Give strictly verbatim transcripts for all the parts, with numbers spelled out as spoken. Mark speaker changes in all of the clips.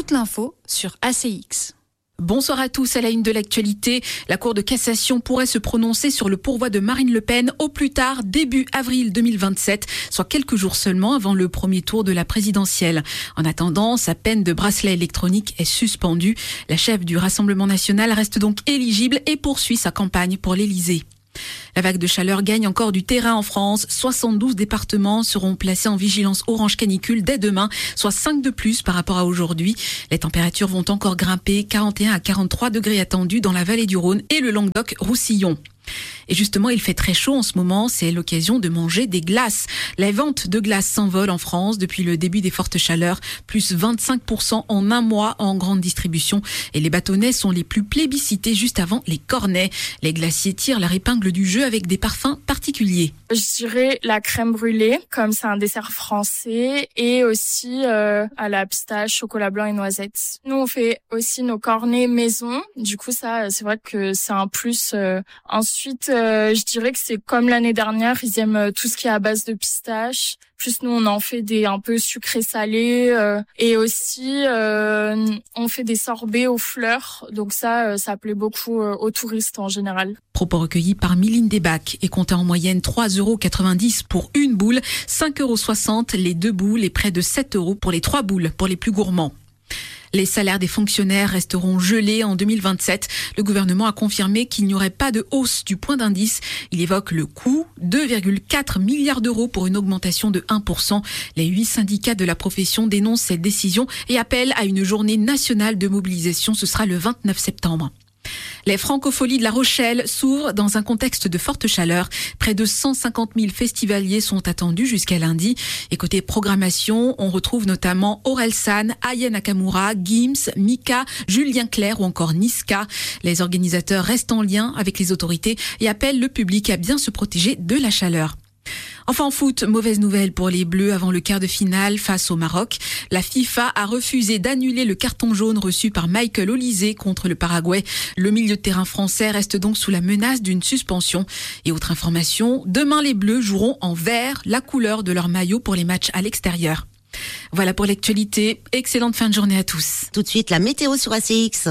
Speaker 1: toute l'info sur A C X.
Speaker 2: Bonsoir à tous. À la une de l'actualité, la Cour de cassation pourrait se prononcer sur le pourvoi de Marine Le Pen au plus tard début avril deux mille vingt-sept, soit quelques jours seulement avant le premier tour de la présidentielle. En attendant, sa peine de bracelet électronique est suspendue. La chef du Rassemblement national reste donc éligible et poursuit sa campagne pour l'Élysée. La vague de chaleur gagne encore du terrain en France. soixante-douze départements seront placés en vigilance orange canicule dès demain, soit cinq de plus par rapport à aujourd'hui. Les températures vont encore grimper, quarante et un à quarante-trois degrés attendus dans la vallée du Rhône et le Languedoc-Roussillon. Et justement, il fait très chaud en ce moment, c'est l'occasion de manger des glaces. La vente de glaces s'envole en France depuis le début des fortes chaleurs, plus vingt-cinq pour cent en un mois en grande distribution. Et les bâtonnets sont les plus plébiscités juste avant les cornets. Les glaciers tirent leur épingle du jeu avec des parfums particuliers.
Speaker 3: Je dirais la crème brûlée, comme c'est un dessert français, et aussi euh, à la pistache, chocolat blanc et noisettes. Nous, on fait aussi nos cornets maison. Du coup, ça, c'est vrai que c'est un plus. Euh, ensuite, euh, je dirais que c'est comme l'année dernière, ils aiment tout ce qui est à base de pistache. Plus nous, on en fait des un peu sucrés salés euh, et aussi euh, on fait des sorbets aux fleurs. Donc ça, ça plaît beaucoup euh, aux touristes en général.
Speaker 2: Propos recueillis par Miline Desbacs et comptait en moyenne trois euros quatre-vingt-dix pour une boule, cinq euros soixante les deux boules et près de sept euros pour les trois boules pour les plus gourmands. Les salaires des fonctionnaires resteront gelés en deux mille vingt-sept. Le gouvernement a confirmé qu'il n'y aurait pas de hausse du point d'indice. Il évoque le coût, deux virgule quatre milliards d'euros pour une augmentation de un pour cent. Les huit syndicats de la profession dénoncent cette décision et appellent à une journée nationale de mobilisation. Ce sera le vingt-neuf septembre. Les Francopholies de La Rochelle s'ouvrent dans un contexte de forte chaleur. Près de cent cinquante mille festivaliers sont attendus jusqu'à lundi. Et côté programmation, on retrouve notamment Orelsan, Aya Nakamura, Gims, Mika, Julien Clerc ou encore Niska. Les organisateurs restent en lien avec les autorités et appellent le public à bien se protéger de la chaleur. Enfin en foot, mauvaise nouvelle pour les Bleus avant le quart de finale face au Maroc. La FIFA a refusé d'annuler le carton jaune reçu par Michael Olise contre le Paraguay. Le milieu de terrain français reste donc sous la menace d'une suspension. Et autre information, demain les Bleus joueront en vert, la couleur de leur maillot pour les matchs à l'extérieur. Voilà pour l'actualité. Excellente fin de journée à tous.
Speaker 4: Tout de suite, la météo sur A C X.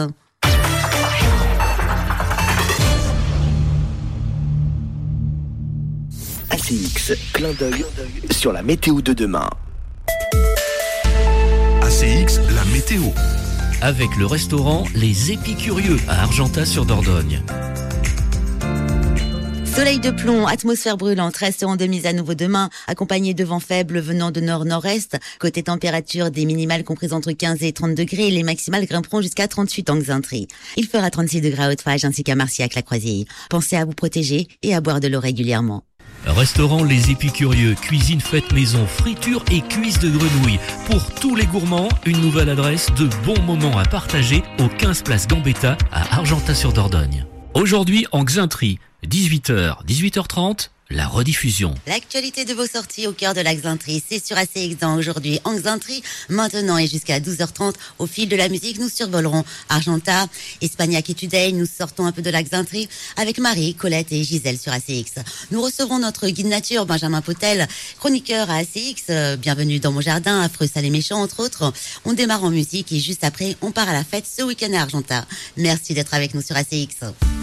Speaker 5: A C X, clin d'œil sur la météo de demain.
Speaker 6: A C X, la météo.
Speaker 7: Avec le restaurant Les Épicurieux à Argentat-sur-Dordogne.
Speaker 4: Soleil de plomb, atmosphère brûlante, restaurant de mise à nouveau demain, accompagné de vents faibles venant de nord-nord-est. Côté température, des minimales comprises entre quinze et trente degrés, les maximales grimperont jusqu'à trente-huit en Xaintré. Il fera trente-six degrés à Haute-Fage ainsi qu'à Marcillac-la-Croisille. Pensez à vous protéger et à boire de l'eau régulièrement.
Speaker 7: Restaurant Les Épicurieux, cuisine faite maison, friture et cuisse de grenouille. Pour tous les gourmands, une nouvelle adresse, de bons moments à partager au quinze place Gambetta à Argentat-sur-Dordogne. Aujourd'hui en Xaintré, dix-huit heures, dix-huit heures trente, la rediffusion.
Speaker 4: L'actualité de vos sorties au cœur de la Xaintré, c'est sur A C X dans Aujourd'hui en Xaintré. Maintenant et jusqu'à douze heures trente, au fil de la musique, nous survolerons Argentat, Espagnac et Tudeil. Nous sortons un peu de la Xaintré avec Marie, Colette et Gisèle sur A C X. Nous recevrons notre guide nature, Benjamin Potel, chroniqueur à A C X. Bienvenue dans mon jardin, affreux, sale et méchant, entre autres. On démarre en musique et juste après, on part à la fête ce week-end à Argentat. Merci d'être avec nous sur A C X.